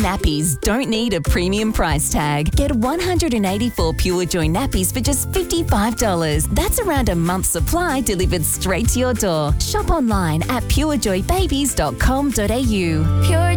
nappies don't need a premium price tag. Get 184 Pure Joy nappies for just $55. That's around a month's supply delivered straight to your door. Shop online at purejoybabies.com.au. Pure